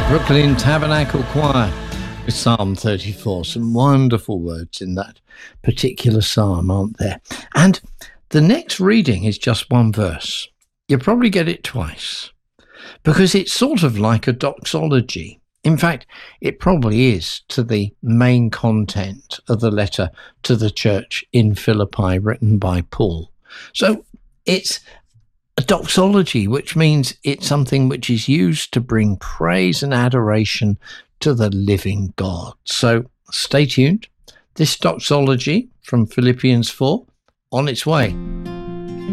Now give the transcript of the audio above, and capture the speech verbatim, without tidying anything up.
Brooklyn Tabernacle Choir with Psalm thirty-four. Some wonderful words in that particular psalm, aren't there? And the next reading is just one verse. You'll probably get it twice because it's sort of like a doxology. In fact, it probably is to the main content of the letter to the church in Philippi written by Paul. So it's a doxology, which means it's something which is used to bring praise and adoration to the living God. So stay tuned. This doxology from Philippians four on its way.